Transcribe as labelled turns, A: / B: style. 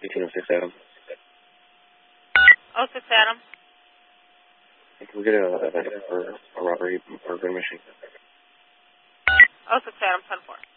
A: 1806 Adam.
B: 06 Adam.
A: Can we get a robbery burglary mission?
B: 06 Adam, 10-4.